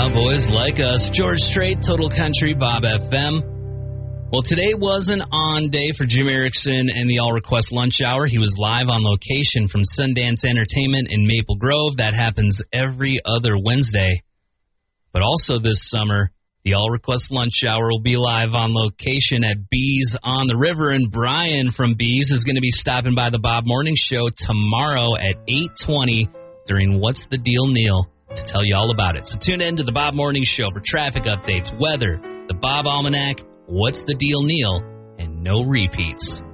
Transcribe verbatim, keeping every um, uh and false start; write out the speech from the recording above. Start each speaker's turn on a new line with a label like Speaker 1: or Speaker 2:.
Speaker 1: Cowboys like us. George Strait, Total Country, Bob F M. Well, today was an on day for Jim Erickson and the All Request Lunch Hour. He was live on location from Sundance Entertainment in Maple Grove. That happens every other Wednesday. But also this summer, the All Request Lunch Hour will be live on location at Bees on the River. And Brian from Bees is going to be stopping by the Bob Morning Show tomorrow at eight twenty during What's the Deal, Neil, to tell you all about it. So tune in to the Bob Morning Show for traffic updates, weather, the Bob Almanac, What's the Deal, Neil, and no repeats.